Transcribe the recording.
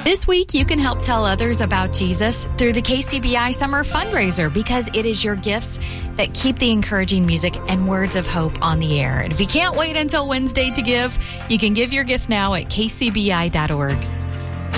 This week, you can help tell others about Jesus through the KCBI Summer Fundraiser because it is your gifts that keep the encouraging music and words of hope on the air. And if you can't wait until Wednesday to give, you can give your gift now at kcbi.org.